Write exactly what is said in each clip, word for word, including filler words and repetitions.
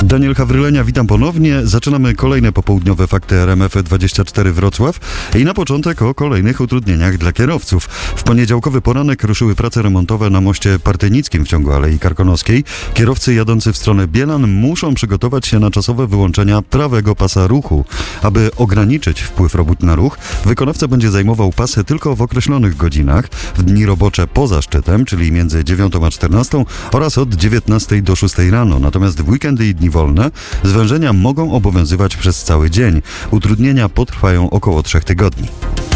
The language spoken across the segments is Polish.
Daniel Hawrylenia, witam ponownie. Zaczynamy kolejne popołudniowe fakty R M F dwadzieścia cztery Wrocław i na początek o kolejnych utrudnieniach dla kierowców. W poniedziałkowy poranek ruszyły prace remontowe na moście Partynickim w ciągu Alei Karkonoskiej. Kierowcy jadący w stronę Bielan muszą przygotować się na czasowe wyłączenia prawego pasa ruchu. Aby ograniczyć wpływ robót na ruch, wykonawca będzie zajmował pasy tylko w określonych godzinach, w dni robocze poza szczytem, czyli między dziewiątą a czternastą oraz od dziewiętnastej do szóstej rano. Natomiast w weekendy i dni wolne zwężenia mogą obowiązywać przez cały dzień. Utrudnienia potrwają około trzech tygodni.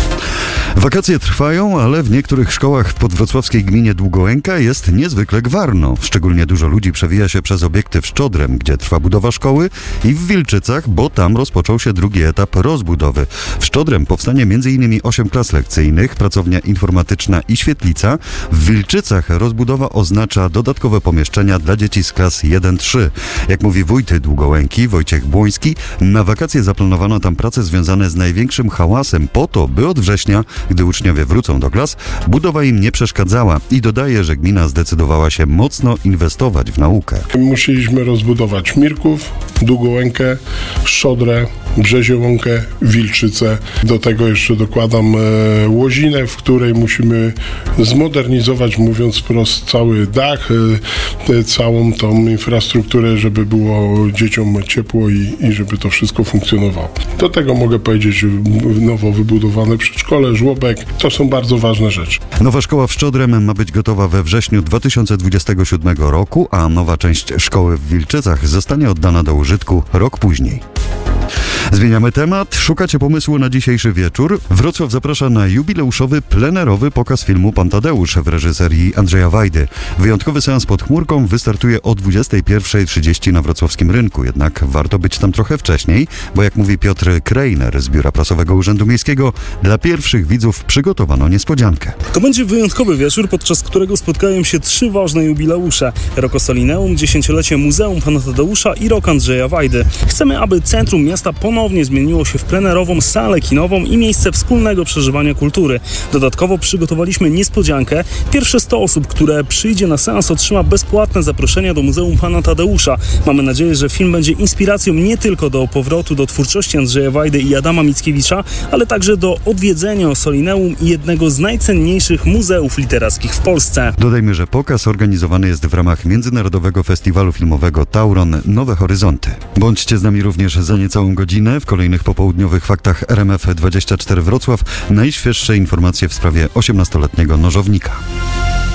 Wakacje trwają, ale w niektórych szkołach w podwrocławskiej gminie Długołęka jest niezwykle gwarno. Szczególnie dużo ludzi przewija się przez obiekty w Szczodrem, gdzie trwa budowa szkoły, i w Wilczycach, bo tam rozpoczął się drugi etap rozbudowy. W Szczodrem powstanie między innymi osiem klas lekcyjnych, pracownia informatyczna i świetlica. W Wilczycach rozbudowa oznacza dodatkowe pomieszczenia dla dzieci z klas jeden trzy. Jak mówi wójt Długołęki, Wojciech Błoński, na wakacje zaplanowano tam prace związane z największym hałasem po to, by od września, gdy uczniowie wrócą do klas, budowa im nie przeszkadzała, i dodaje, że gmina zdecydowała się mocno inwestować w naukę. Musieliśmy rozbudować Mirków, Długołękę, Szczodrę, Brzeziołąkę, Wilczyce. Do tego jeszcze dokładam e, Łozinę, w której musimy zmodernizować, mówiąc wprost, cały dach, e, całą tą infrastrukturę, żeby było dzieciom ciepło i, i żeby to wszystko funkcjonowało. Do tego mogę powiedzieć nowo wybudowane przedszkole, żłobek. To są bardzo ważne rzeczy. Nowa szkoła w Szczodrem ma być gotowa we wrześniu dwa tysiące dwudziestego siódmego roku, a nowa część szkoły w Wilczycach zostanie oddana do użytku rok później. Zmieniamy temat. Szukacie pomysłu na dzisiejszy wieczór? Wrocław zaprasza na jubileuszowy, plenerowy pokaz filmu Pan Tadeusz w reżyserii Andrzeja Wajdy. Wyjątkowy seans pod chmurką wystartuje o dwudziestej pierwszej trzydzieści na wrocławskim rynku. Jednak warto być tam trochę wcześniej, bo jak mówi Piotr Krejner z Biura Prasowego Urzędu Miejskiego, dla pierwszych widzów przygotowano niespodziankę. To będzie wyjątkowy wieczór, podczas którego spotkają się trzy ważne jubileusze. Rok Ossolineum, dziesięciolecie Muzeum Pana Tadeusza i rok Andrzeja Wajdy. Chcemy, aby centrum miasta ponownie zmieniło się w plenerową salę kinową i miejsce wspólnego przeżywania kultury. Dodatkowo przygotowaliśmy niespodziankę. Pierwsze sto osób, które przyjdzie na seans, otrzyma bezpłatne zaproszenia do Muzeum Pana Tadeusza. Mamy nadzieję, że film będzie inspiracją nie tylko do powrotu do twórczości Andrzeja Wajdy i Adama Mickiewicza, ale także do odwiedzenia Ossolineum i jednego z najcenniejszych muzeów literackich w Polsce. Dodajmy, że pokaz organizowany jest w ramach Międzynarodowego Festiwalu Filmowego Tauron Nowe Horyzonty. Bądźcie z nami również za niecałą godzinę. W kolejnych popołudniowych faktach R M F dwadzieścia cztery Wrocław najświeższe informacje w sprawie osiemnastoletniego nożownika.